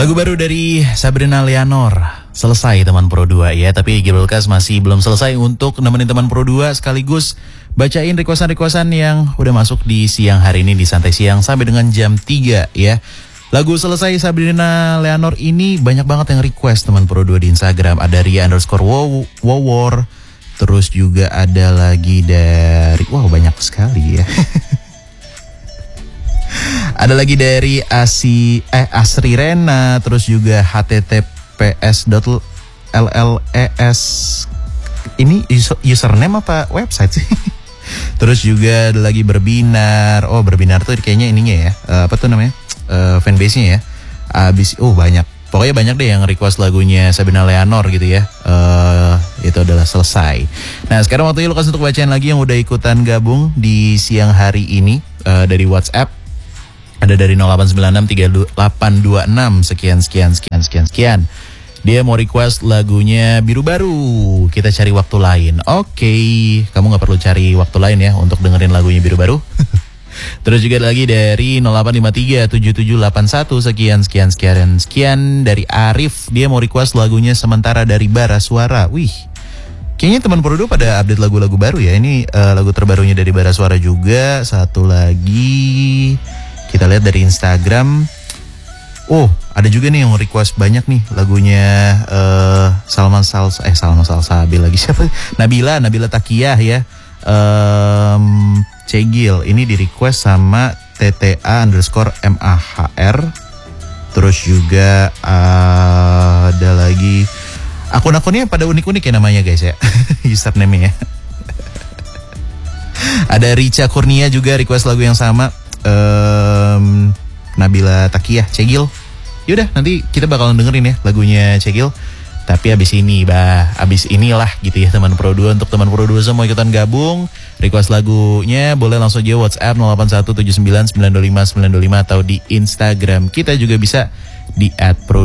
Lagu baru dari Sabrina Leonor. Selesai teman Pro 2 ya. Tapi Gibralkas masih belum selesai untuk nemenin teman Pro 2 sekaligus bacain requestan-requestan yang udah masuk di siang hari ini di Santai Siang sampai dengan jam 3 ya. Lagu selesai Sabrina Leonor ini banyak banget yang request teman Pro 2 di Instagram. Ada Ria_Wowor. Terus juga ada lagi dari banyak sekali ya. Ada lagi dari Asri Rena, terus juga https://lles. Ini username apa website sih? Terus juga ada lagi Berbinar. Oh, Berbinar tuh kayaknya ininya ya. Apa tuh namanya? Fanbase-nya ya. Banyak. Pokoknya banyak deh yang request lagunya Sabrina Leonor gitu ya. Itu adalah selesai. Nah, sekarang waktunya Lukas untuk bacain lagi yang udah ikutan gabung di siang hari ini dari WhatsApp. Ada dari 08963826 sekian. Dia mau request lagunya Biru Baru. Kita cari waktu lain. Oke, kamu gak perlu cari waktu lain ya untuk dengerin lagunya Biru Baru. Terus juga ada lagi dari 08537781 sekian dari Arif. Dia mau request lagunya Sementara dari Bara Suara. Wih, kayaknya teman Pro 2 pada update lagu-lagu baru ya. Ini lagu terbarunya dari Bara Suara juga. Satu lagi kita lihat dari Instagram. Oh, ada juga nih yang request banyak nih lagunya Salma Salsabil lagi siapa? Nabila Takiyah ya. Cegil ini di request sama TTA_MAHR. Terus juga ada lagi akun-akunnya pada unik-unik ya namanya guys ya. Username ya. Ada Rica Kurnia juga request lagu yang sama. Nabila Takiyah, Cegil. Yaudah, nanti kita bakalan dengerin ya lagunya Cegil. Tapi abis inilah gitu ya teman Pro 2. Untuk teman Pro 2 semua ikutan gabung, request lagunya boleh langsung aja WhatsApp 0817992595 atau di Instagram kita juga bisa di @pro